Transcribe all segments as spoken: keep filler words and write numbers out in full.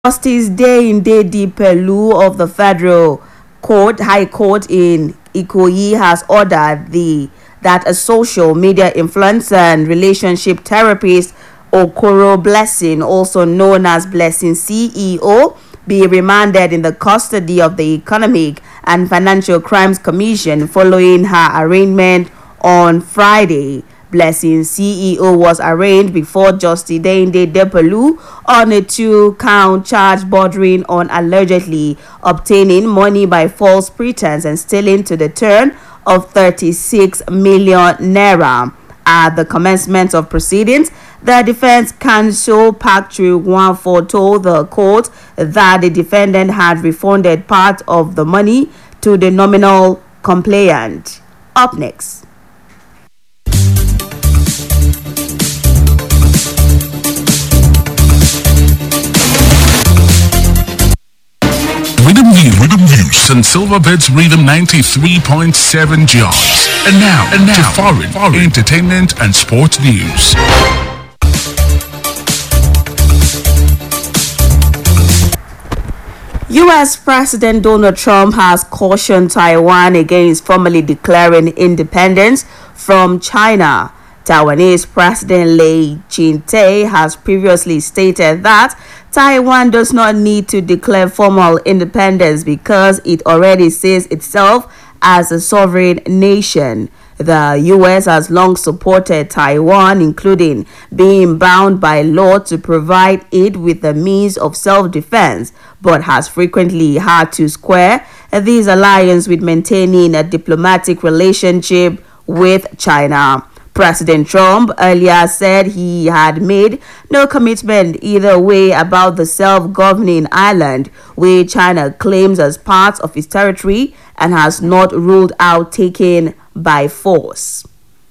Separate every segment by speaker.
Speaker 1: Justice Deinde Dipelu of the Federal Court, High Court in Ikoyi has ordered the that a social media influencer and relationship therapist Okoro Blessing, also known as Blessing C E O, be remanded in the custody of the Economic and Financial Crimes Commission following her arraignment on Friday. Blessing C E O was arraigned before Justice Deinde Dipelu on a two-count charge bordering on allegedly obtaining money by false pretense and stealing to the tune of thirty-six million naira. At the commencement of proceedings, the defense counsel Park Chiu-Hwan told the court that the defendant had refunded part of the money to the nominal complainant. Up next.
Speaker 2: Rhythm News, Rhythm News, and Silverbirds Rhythm ninety-three point seven jobs. And now, and now, to foreign, foreign entertainment and sports news.
Speaker 1: U S President Donald Trump has cautioned Taiwan against formally declaring independence from China. Taiwanese President Lai Ching-te has previously stated that Taiwan does not need to declare formal independence because it already sees itself as a sovereign nation. The U S has long supported Taiwan, including being bound by law to provide it with the means of self-defense, but has frequently had to square this alliance with maintaining a diplomatic relationship with China. President Trump earlier said he had made no commitment either way about the self-governing island, which China claims as part of its territory and has not ruled out taking by force.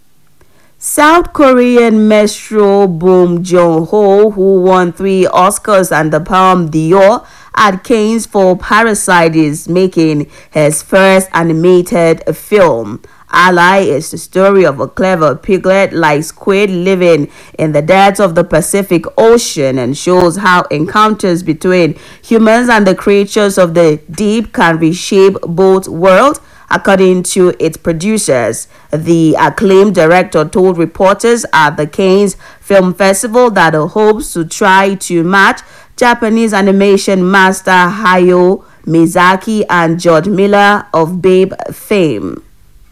Speaker 1: South Korean Metro Bong Joon-ho, who won three Oscars and the Palme d'Or at Cannes for Parasite, is making his first animated film. Ally is the story of a clever piglet-like squid living in the depths of the Pacific Ocean and shows how encounters between humans and the creatures of the deep can reshape both worlds. According to its producers, the acclaimed director told reporters at the Cannes Film Festival that he hopes to try to match Japanese animation master Hayao Miyazaki and George Miller of Babe fame.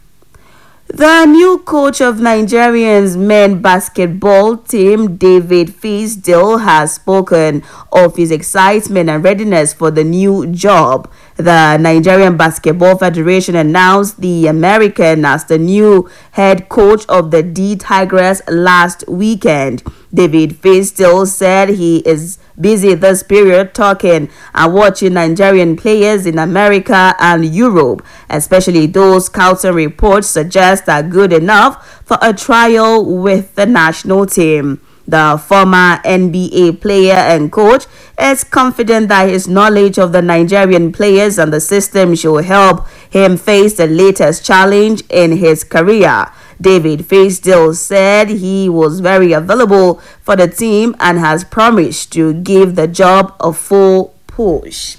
Speaker 1: The new coach of Nigeria's men basketball team, David Fisdale, has spoken of his excitement and readiness for the new job. The Nigerian Basketball Federation announced the American as the new head coach of the D Tigers last weekend. David Fisdale said he is busy this period talking and watching Nigerian players in America and Europe, especially those scouting reports suggest are good enough for a trial with the national team. The former N B A player and coach is confident that his knowledge of the Nigerian players and the system should help him face the latest challenge in his career. David Fisdale said he was very available for the team and has promised to give the job a full push.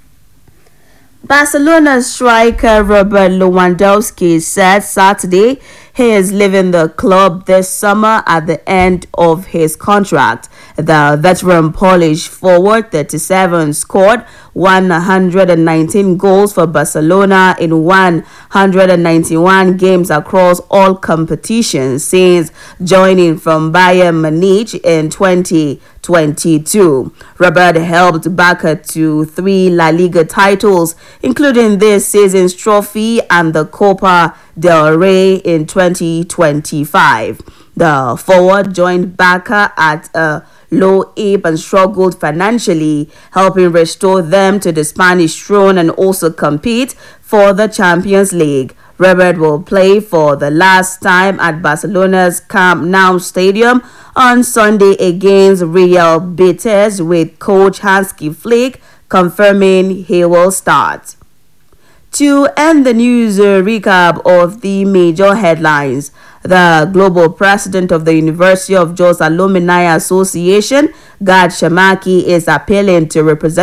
Speaker 1: Barcelona striker Robert Lewandowski said Saturday he is leaving the club this summer at the end of his contract. The veteran Polish forward, thirty-seven, scored one hundred nineteen goals for Barcelona in one hundred ninety-one games across all competitions since joining from Bayern Munich in twenty twenty-two. Robert helped Barca to three La Liga titles, including this season's trophy and the Copa del Rey in twenty twenty-five. The forward joined Barca at a low ebb and struggled financially, helping restore them to the Spanish throne and also compete for the Champions League. Robert will play for the last time at Barcelona's Camp Nou Stadium on Sunday against Real Betis, with coach Hansi Flick confirming he will start. To end the news uh, recap of the major headlines, The global president of the University of Jos Alumni Association, Gad Shamaki, is appealing to representatives